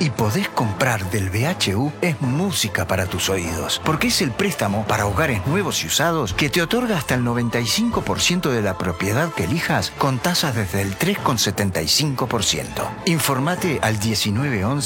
y podés comprar del BHU es música para tus oídos, porque es el préstamo para hogares nuevos y usados que te otorga hasta el 95% de la propiedad que elijas con tasas desde el 3,75%. Informate al 1911